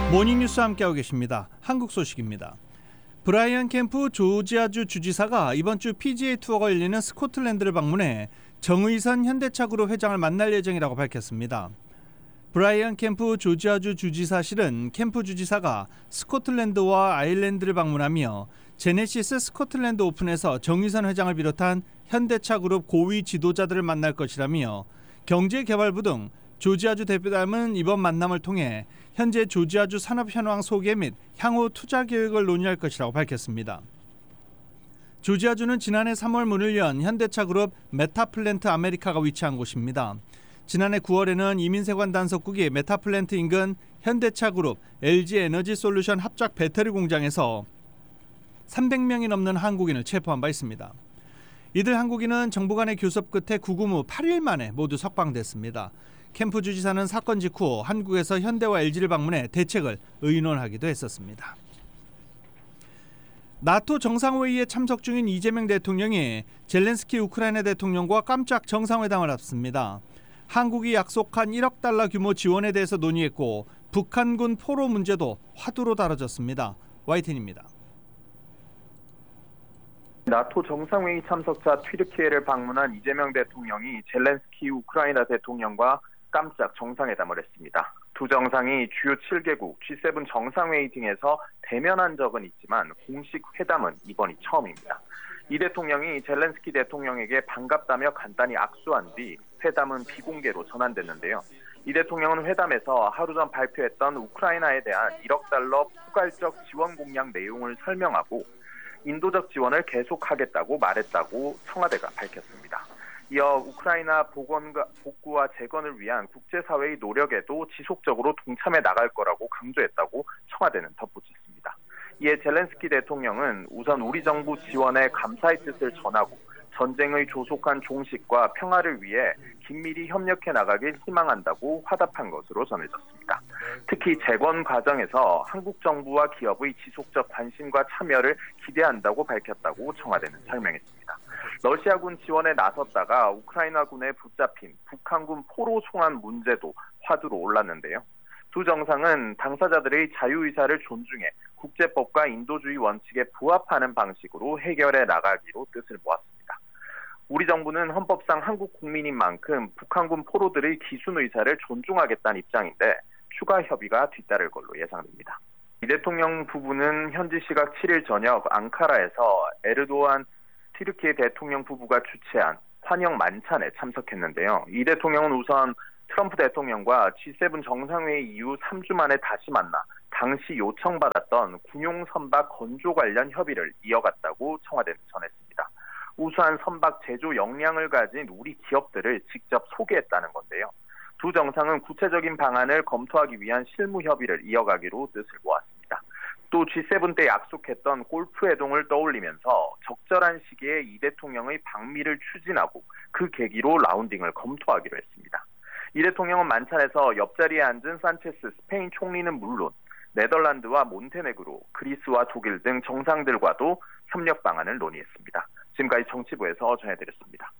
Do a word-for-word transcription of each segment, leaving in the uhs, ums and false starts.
모닝뉴스 함께하고 계십니다. 한국 소식입니다. 브라이언 캠프 조지아주 주지사가 이번 주 피지에이 투어가 열리는 스코틀랜드를 방문해 정의선 현대차그룹 회장을 만날 예정이라고 밝혔습니다. 브라이언 캠프 조지아주 주지사실은 캠프 주지사가 스코틀랜드와 아일랜드를 방문하며 제네시스 스코틀랜드 오픈에서 정의선 회장을 비롯한 현대차그룹 고위 지도자들을 만날 것이라며 경제개발부 등 조지아주 대표단은 이번 만남을 통해 현재 조지아주 산업 현황 소개 및 향후 투자 계획을 논의할 것이라고 밝혔습니다. 조지아주는 지난해 삼월 문을 연 현대차그룹 메타플랜트 아메리카가 위치한 곳입니다. 지난해 구월에는 이민세관 단속국이 메타플랜트 인근 현대차그룹 엘지에너지솔루션 합작 배터리 공장에서 삼백 명이 넘는 한국인을 체포한 바 있습니다. 이들 한국인은 정부 간의 교섭 끝에 구금 후 팔 일 만에 모두 석방됐습니다. 캠프 주지사는 사건 직후 한국에서 현대와 엘지를 방문해 대책을 의논하기도 했었습니다. 나토 정상회의에 참석 중인 이재명 대통령이 젤렌스키 우크라이나 대통령과 깜짝 정상회담을 앞섭니다. 한국이 약속한 일억 달러 규모 지원에 대해서 논의했고 북한군 포로 문제도 화두로 다뤄졌습니다. 와이텐입니다. 나토 정상회의 참석자 튀르키예를 방문한 이재명 대통령이 젤렌스키 우크라이나 대통령과 깜짝 정상회담을 했습니다. 두 정상이 주요 칠 개국 지 세븐 정상회의 등에서 대면한 적은 있지만 공식 회담은 이번이 처음입니다. 이 대통령이 젤렌스키 대통령에게 반갑다며 간단히 악수한 뒤 회담은 비공개로 전환됐는데요. 이 대통령은 회담에서 하루 전 발표했던 우크라이나에 대한 일억 달러 포괄적 지원 공약 내용을 설명하고 인도적 지원을 계속하겠다고 말했다고 청와대가 밝혔습니다. 이어 우크라이나 복원과, 복구와 재건을 위한 국제사회의 노력에도 지속적으로 동참해 나갈 거라고 강조했다고 청와대는 덧붙였습니다. 이에 젤렌스키 대통령은 우선 우리 정부 지원에 감사의 뜻을 전하고 전쟁의 조속한 종식과 평화를 위해 긴밀히 협력해 나가길 희망한다고 화답한 것으로 전해졌습니다. 특히 재건 과정에서 한국 정부와 기업의 지속적 관심과 참여를 기대한다고 밝혔다고 청와대는 설명했습니다. 러시아군 지원에 나섰다가 우크라이나군에 붙잡힌 북한군 포로 송환 문제도 화두로 올랐는데요. 두 정상은 당사자들의 자유의사를 존중해 국제법과 인도주의 원칙에 부합하는 방식으로 해결해 나가기로 뜻을 모았습니다. 우리 정부는 헌법상 한국 국민인 만큼 북한군 포로들의 기순 의사를 존중하겠다는 입장인데 추가 협의가 뒤따를 걸로 예상됩니다. 이 대통령 부부는 현지 시각 칠 일 저녁 앙카라에서 에르도안 튀르키예 대통령 부부가 주최한 환영 만찬에 참석했는데요. 이 대통령은 우선 트럼프 대통령과 지 세븐 정상회의 이후 삼 주 만에 다시 만나 당시 요청받았던 군용 선박 건조 관련 협의를 이어갔다고 청와대는 전했습니다. 우수한 선박 제조 역량을 가진 우리 기업들을 직접 소개했다는 건데요. 두 정상은 구체적인 방안을 검토하기 위한 실무 협의를 이어가기로 뜻을 모았습니다. 또 지 세븐 때 약속했던 골프 회동을 떠올리면서 적절한 시기에 이 대통령의 방미를 추진하고 그 계기로 라운딩을 검토하기로 했습니다. 이 대통령은 만찬에서 옆자리에 앉은 산체스 스페인 총리는 물론 네덜란드와 몬테네그로, 그리스와 독일 등 정상들과도 협력 방안을 논의했습니다. 지금까지 정치부에서 전해드렸습니다.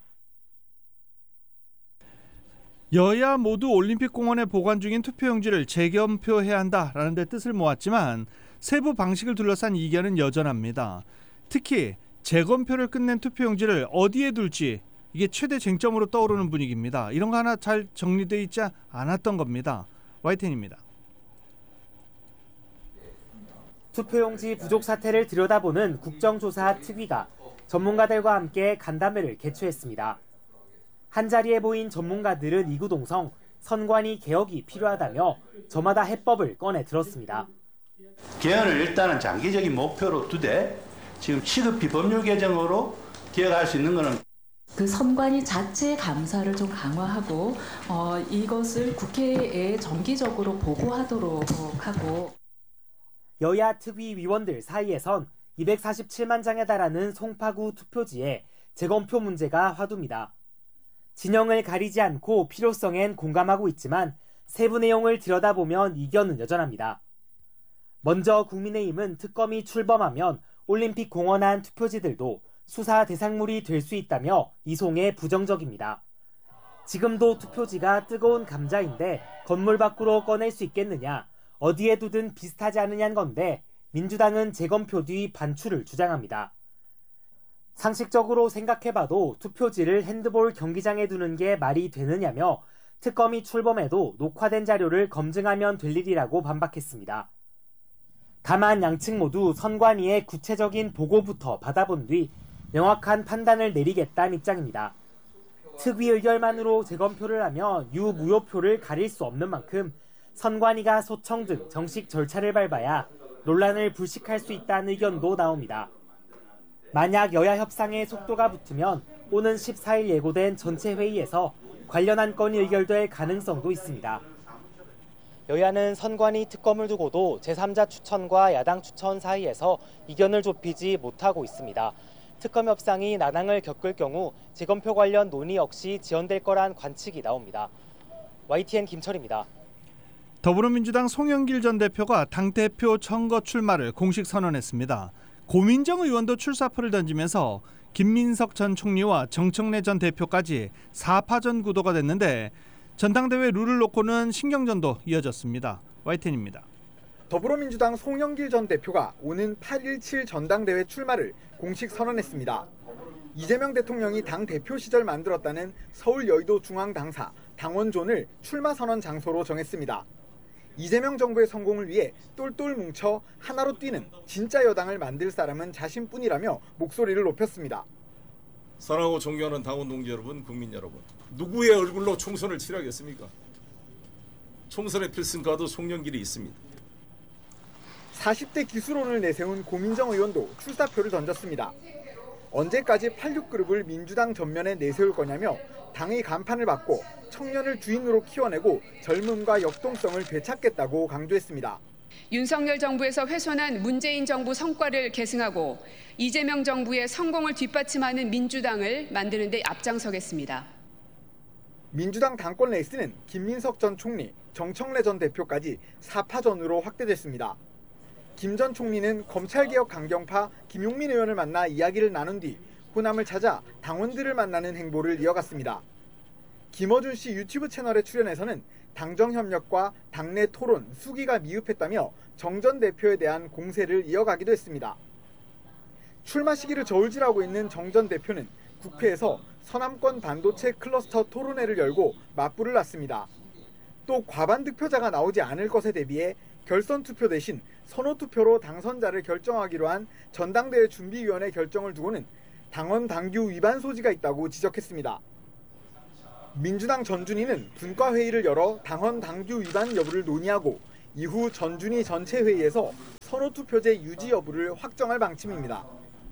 여야 모두 올림픽 공원에 보관 중인 투표용지를 재검표해야 한다라는 데 뜻을 모았지만 세부 방식을 둘러싼 이견은 여전합니다. 특히 재검표를 끝낸 투표용지를 어디에 둘지 이게 최대 쟁점으로 떠오르는 분위기입니다. 이런 거 하나 잘 정리되어 있지 않았던 겁니다. 와이텐입니다. 투표용지 부족 사태를 들여다보는 국정조사 특위가 전문가들과 함께 간담회를 개최했습니다. 한자리에 모인 전문가들은 이구동성 선관위 개혁이 필요하다며 저마다 해법을 꺼내 들었습니다. 개헌을 일단은 장기적인 목표로 두되 지금 시급히 법률 개정으로 개혁할 수 있는 것은 그 선관위 자체 감사를 좀 강화하고 어, 이것을 국회에 정기적으로 보고하도록 하고. 여야 특위 위원들 사이에선 이백사십칠만 장에 달하는 송파구 투표지에 재검표 문제가 화두입니다. 진영을 가리지 않고 필요성엔 공감하고 있지만 세부 내용을 들여다보면 이견은 여전합니다. 먼저 국민의힘은 특검이 출범하면 올림픽 공헌한 투표지들도 수사 대상물이 될 수 있다며 이송에 부정적입니다. 지금도 투표지가 뜨거운 감자인데 건물 밖으로 꺼낼 수 있겠느냐, 어디에 두든 비슷하지 않느냐는 건데 민주당은 재검표 뒤 반출을 주장합니다. 상식적으로 생각해봐도 투표지를 핸드볼 경기장에 두는 게 말이 되느냐며 특검이 출범해도 녹화된 자료를 검증하면 될 일이라고 반박했습니다. 다만 양측 모두 선관위의 구체적인 보고부터 받아본 뒤 명확한 판단을 내리겠다는 입장입니다. 특위 의결만으로 재검표를 하면 유무효표를 가릴 수 없는 만큼 선관위가 소청 등 정식 절차를 밟아야 논란을 불식할 수 있다는 의견도 나옵니다. 만약 여야 협상의 속도가 붙으면 오는 십사 일 예고된 전체 회의에서 관련 안건이 의결될 가능성도 있습니다. 여야는 선관위 특검을 두고도 제삼자 추천과 야당 추천 사이에서 이견을 좁히지 못하고 있습니다. 특검 협상이 난항을 겪을 경우 재검표 관련 논의 역시 지연될 거란 관측이 나옵니다. 와이티엔 김철입니다. 더불어민주당 송영길 전 대표가 당대표 선거 출마를 공식 선언했습니다. 고민정 의원도 출사표를 던지면서 김민석 전 총리와 정청래 전 대표까지 사파전 구도가 됐는데 전당대회 룰을 놓고는 신경전도 이어졌습니다. 와이텐입니다. 더불어민주당 송영길 전 대표가 오는 팔 일칠 전당대회 출마를 공식 선언했습니다. 이재명 대통령이 당 대표 시절 만들었다는 서울 여의도 중앙당사 당원존을 출마 선언 장소로 정했습니다. 이재명 정부의 성공을 위해 똘똘 뭉쳐 하나로 뛰는 진짜 여당을 만들 사람은 자신뿐이라며 목소리를 높였습니다. 사랑하고 존경하는 당원 동지 여러분, 국민 여러분, 누구의 얼굴로 총선을 치르겠습니까? 총선의 필승가도 송영길이 있습니다. 사십 대 기수론을 내세운 고민정 의원도 출사표를 던졌습니다. 언제까지 팔십육 그룹을 민주당 전면에 내세울 거냐며 당의 간판을 받고 청년을 주인으로 키워내고 젊음과 역동성을 되찾겠다고 강조했습니다. 윤석열 정부에서 훼손한 문재인 정부 성과를 계승하고 이재명 정부의 성공을 뒷받침하는 민주당을 만드는 데 앞장서겠습니다. 민주당 당권 레이스는 김민석 전 총리, 정청래 전 대표까지 사파전으로 확대됐습니다. 김 전 총리는 검찰개혁 강경파 김용민 의원을 만나 이야기를 나눈 뒤 호남을 찾아 당원들을 만나는 행보를 이어갔습니다. 김어준 씨 유튜브 채널에 출연해서는 당정 협력과 당내 토론, 수기가 미흡했다며 정 전 대표에 대한 공세를 이어가기도 했습니다. 출마 시기를 저울질하고 있는 정 전 대표는 국회에서 서남권 반도체 클러스터 토론회를 열고 맞불을 놨습니다. 또 과반 득표자가 나오지 않을 것에 대비해 결선 투표 대신 선호 투표로 당선자를 결정하기로 한 전당대회 준비위원회 결정을 두고는 당원 당규 위반 소지가 있다고 지적했습니다. 민주당 전준위는 분과회의를 열어 당원 당규 위반 여부를 논의하고 이후 전준위 전체 회의에서 선호 투표제 유지 여부를 확정할 방침입니다.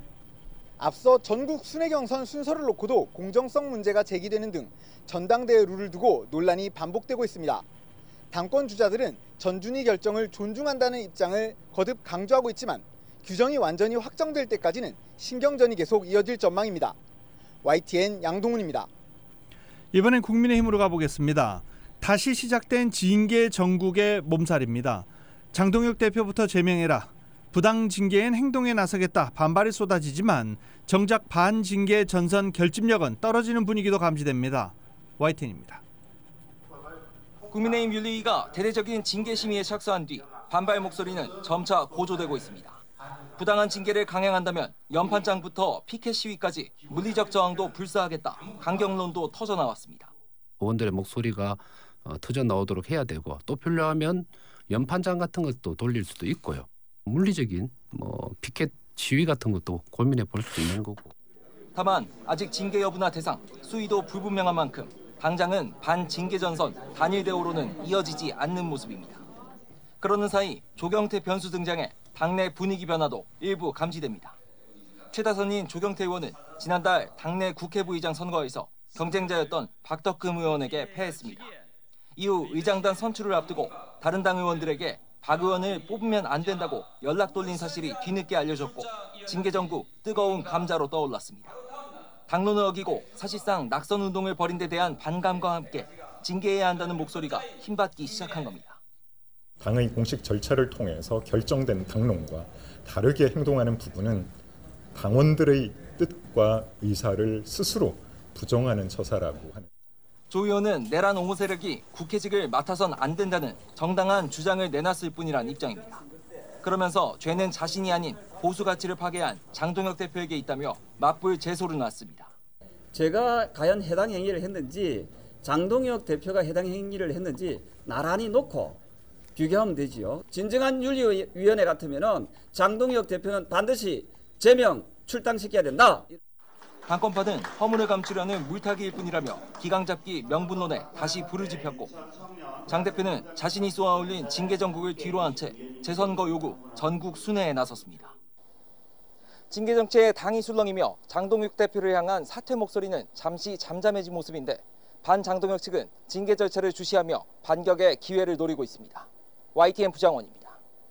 앞서 전국 순회경선 순서를 놓고도 공정성 문제가 제기되는 등 전당대회 룰을 두고 논란이 반복되고 있습니다. 당권 주자들은 전준위 결정을 존중한다는 입장을 거듭 강조하고 있지만 규정이 완전히 확정될 때까지는 신경전이 계속 이어질 전망입니다. 와이티엔 양동훈입니다. 이번엔 국민의힘으로 가보겠습니다. 다시 시작된 징계 전국의 몸살입니다. 장동혁 대표부터 제명해라. 부당 징계엔 행동에 나서겠다 반발이 쏟아지지만 정작 반징계 전선 결집력은 떨어지는 분위기도 감지됩니다. 와이텐입니다. 국민의힘 윤리위가 대대적인 징계 심의에 착수한 뒤 반발 목소리는 점차 고조되고 있습니다. 부당한 징계를 강행한다면 연판장부터 피켓 시위까지 물리적 저항도 불사하겠다. 강경론도 터져나왔습니다. 의원들의 목소리가 어, 터져나오도록 해야 되고 또 필요하면 연판장 같은 것도 돌릴 수도 있고요. 물리적인 뭐 피켓 시위 같은 것도 고민해 볼 수도 있는 거고. 다만 아직 징계 여부나 대상, 수위도 불분명한 만큼 당장은 반징계 전선 단일 대오로는 이어지지 않는 모습입니다. 그러는 사이 조경태 변수 등장에 당내 분위기 변화도 일부 감지됩니다. 최다선인 조경태 의원은 지난달 당내 국회부의장 선거에서 경쟁자였던 박덕금 의원에게 패했습니다. 이후 의장단 선출을 앞두고 다른 당 의원들에게 박 의원을 뽑으면 안 된다고 연락 돌린 사실이 뒤늦게 알려졌고 징계 전국 뜨거운 감자로 떠올랐습니다. 당론을 어기고 사실상 낙선 운동을 벌인 데 대한 반감과 함께 징계해야 한다는 목소리가 힘받기 시작한 겁니다. 당의 공식 절차를 통해서 결정된 당론과 다르게 행동하는 부분은 당원들의 뜻과 의사를 스스로 부정하는 처사라고 하는. 조 의원은 내란 옹호 세력이 국회직을 맡아선 안 된다는 정당한 주장을 내놨을 뿐이란 입장입니다. 그러면서 죄는 자신이 아닌 보수 가치를 파괴한 장동혁 대표에게 있다며 맞불 제소를 놨습니다. 제가 과연 해당 행위를 했는지 장동혁 대표가 해당 행위를 했는지 나란히 놓고 비교하면 되지요. 진정한 윤리위원회 같으면 장동혁 대표는 반드시 제명 출당시켜야 된다. 당권파는 허물을 감추려는 물타기일 뿐이라며 기강잡기 명분론에 다시 불을 지폈고 장 대표는 자신이 쏘아올린 징계 정국을 뒤로 한 채 재선거 요구 전국 순회에 나섰습니다. 징계 정치의 당이 술렁이며 장동혁 대표를 향한 사퇴 목소리는 잠시 잠잠해진 모습인데 반장동혁 측은 징계 절차를 주시하며 반격의 기회를 노리고 있습니다. 와이티엔 부장원입니다.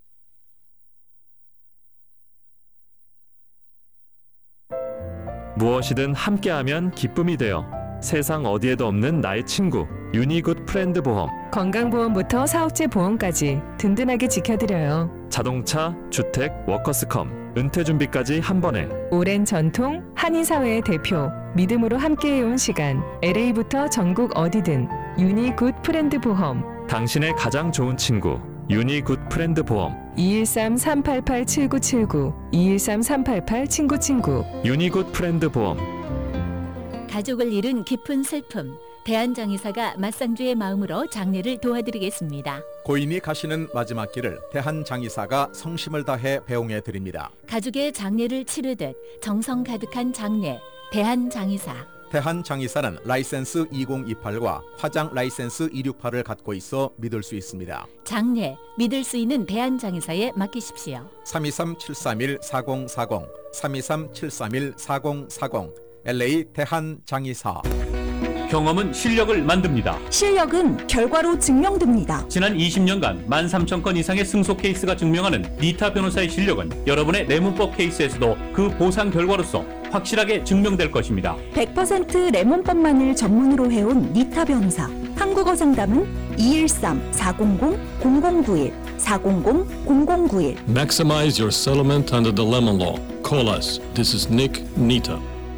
무엇이든 함께하면 기쁨이 되어 세상 어디에도 없는 나의 친구 유니굿 프렌드 보험. 건강보험부터 사업체 보험까지 든든하게 지켜드려요. 자동차, 주택, 워커스컴, 은퇴준비까지 한 번에. 오랜 전통, 한인사회의 대표, 믿음으로 함께해온 시간. 엘에이부터 전국 어디든 유니굿 프렌드 보험. 당신의 가장 좋은 친구 유니굿 프렌드 보험. 이일삼 삼팔팔 칠구칠구 이일삼 삼팔팔 친구친구 유니굿 프렌드 보험. 가족을 잃은 깊은 슬픔. 대한장의사가 맞상주의 마음으로 장례를 도와드리겠습니다. 고인이 가시는 마지막 길을 대한장의사가 성심을 다해 배웅해 드립니다. 가족의 장례를 치르듯 정성 가득한 장례. 대한장의사. 대한장의사는 라이센스 이공이팔과 화장 라이센스 이육팔을 갖고 있어 믿을 수 있습니다. 장례, 믿을 수 있는 대한장의사에 맡기십시오. 삼이삼 칠삼일 사공사공 삼이삼 칠삼일 사공사공 엘에이 대한장의사. 경험은 실력을 만듭니다. 실력은 결과로 증명됩니다. 지난 이십 년간 만 삼천 건 이상의 승소 케이스가 증명하는 니타 변호사의 실력은 여러분의 내문법 케이스에서도 그 보상 결과로서 확실하게 증명될 것입니다. 백 퍼센트 레몬법만을 전문으로 해온 니타 변호사. 한국어 상담은 이일삼 사공공 공공구일 사공공 공공구일. Maximize your settlement under the lemon law. Call us. This is Nick Nita.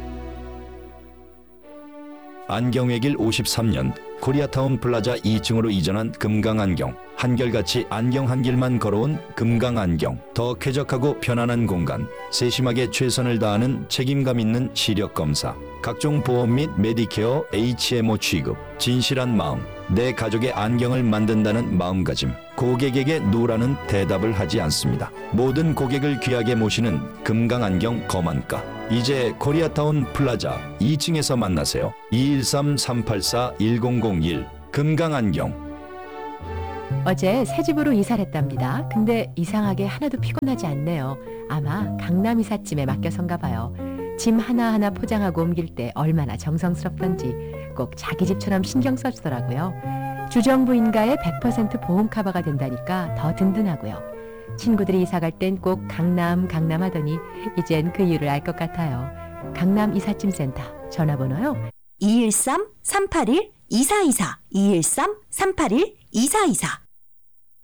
안경외길 오십삼 년 코리아타운 플라자 이 층으로 이전한 금강안경. 한결같이 안경 한 길만 걸어온 금강안경. 더 쾌적하고 편안한 공간. 세심하게 최선을 다하는 책임감 있는 시력검사. 각종 보험 및 메디케어 에이치엠오 취급. 진실한 마음. 내 가족의 안경을 만든다는 마음가짐. 고객에게 노라는 대답을 하지 않습니다. 모든 고객을 귀하게 모시는 금강안경 거만가. 이제 코리아타운 플라자 이 층에서 만나세요. 이일삼 삼팔사 일공공일 금강안경. 어제 새 집으로 이사를 했답니다. 근데 이상하게 하나도 피곤하지 않네요. 아마 강남 이삿짐에 맡겨선가 봐요. 짐 하나하나 포장하고 옮길 때 얼마나 정성스럽던지 꼭 자기 집처럼 신경 써주더라고요. 주정부인가의 백 퍼센트 보험 커버가 된다니까 더 든든하고요. 친구들이 이사갈 땐 꼭 강남 강남 하더니 이젠 그 이유를 알 것 같아요. 강남 이삿짐센터 전화번호요. 이일삼 삼팔일 이사이사 이일삼 삼팔일 이사이사.